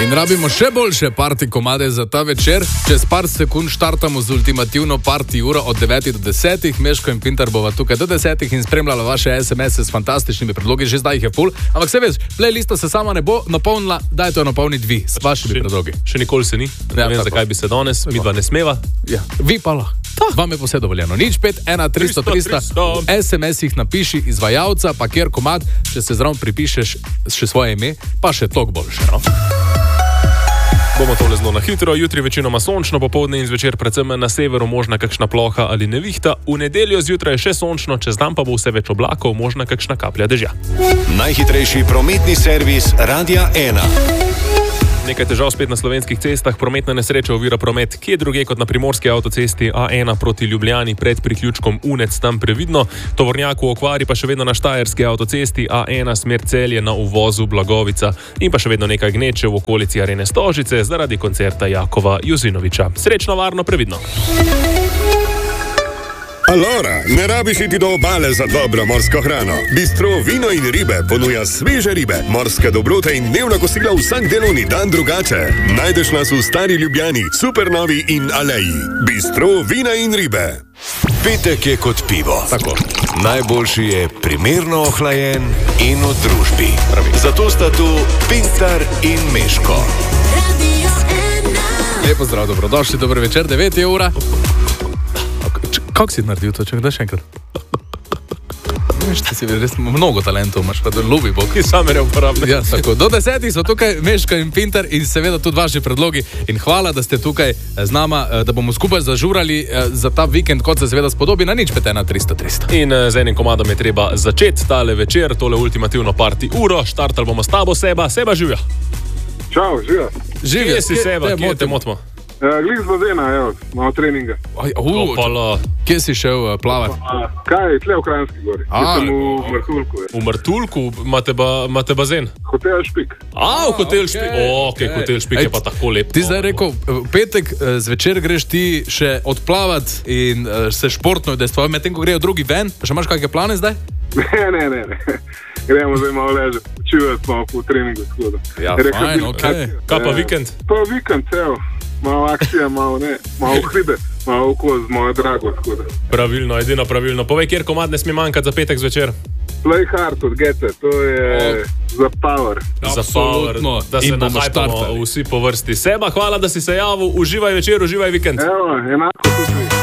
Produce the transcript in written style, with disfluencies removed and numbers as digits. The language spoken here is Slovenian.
In rabimo še boljše party komade za ta večer. Čez par sekund štartamo z ultimativno party uro od 9 do 10. Meško in Pintar bova tukaj do 10 in spremljala vaše SMS-e s fantastičnimi predlogi. Že zdaj jih je full. Ampak se veš, playlista se sama ne bo napolnila, dajte jo napolniti vi s vašimi predlogi. Še nikoli se ni. Ne vem, zakaj bi se danes, mi dva ne smeva. Ja, vi pa lahko. Vam je vse dovoljeno. 051 300 SMS jih napiši izvajalca, pa kjer komad, če se zraven pripišeš še svoje ime, pa še toliko boljše, no? Bomo tole zelo na hitro, jutri večinoma sončno, popoldne in zvečer predvsem na severu možna kakšna ploha ali nevihta, v nedeljo zjutraj še sončno, čez dan pa bo vse več oblakov, možna kakšna kaplja dežja. Najhitrejši prometni servis Radia 1. Nekaj težav spet na slovenskih cestah, prometna nesreča ovira promet kje druge kot na primorski avtocesti A1 proti Ljubljani pred priključkom Unec, tam previdno, tovornjak v okvari pa še vedno na štajerski avtocesti A1 smer Celje na uvozu Blagovica in pa še vedno nekaj gneče v okolici Arene Stožice zaradi koncerta Jakova Jozinoviča. Srečno, varno, previdno. Alora, ne rabiš iti do obale za dobro morsko hrano. Bistro Vino in ribe ponuja sveže ribe, morske dobrote in dnevna kosila vsak delovni dan drugače. Najdeš nas v Stari Ljubljani, Supernovi in Aleji. Bistro Vina in ribe. Petek je kot pivo. Tako. Najboljši je primerno ohlajen in v družbi. Zato sta tu Pintar in Meško. Lepo zdrav, dobrodošli, dober večer, 9 je ura. Kako si naredil to, če gledaš enkrat? Veš, ti si res mnogo talentov, imaš pa to ljubi Bog. Ki same ne uporabne. Ja, tako. Do 10 so tukaj Meško in Pintar in seveda tudi vaši predlogi. In hvala, da ste tukaj z nama, da bomo skupaj zažurali za ta vikend, kot se seveda spodobi na 051 300 300. In z enim komadom je treba začeti tale večer, tole ultimativno party uro. Štartali bomo s tabo, Seba. Seba, živja. Čau, živja. Živja. Kje si, Seba? Kje te motimo? Glih z bazena, evo, malo treninga. Kje si šel plavati? Kaj, tle v Kranjski gori. Sem v Martulku. V Martulku imate bazen? Hotel Špik. V Hotel Špik. Hotel Špik je pa tako lep. Ti zdaj rekel, petek zvečer greš ti še odplavat in se športno udejstvovati, medtem ko grejo drugi ven. Še imaš kakšne plane zdaj? Ne. Gremo zdaj malo ležati, počivati malo po treningu. Ja, fajn, okej. Kaj pa vikend? Pa vikend, evo. Malo akcija, malo hribe, malo oko z mojo drago. Pravilno, edino pravilno. Povej, kjer komad ne sme manjkati za petek zvečer? Play Hard od Gete, to je za power. Za power, da se nahajpamo vsi po vrsti. Seba, hvala, da si se javil. Uživaj večer, uživaj vikend. Evo, enako tudi.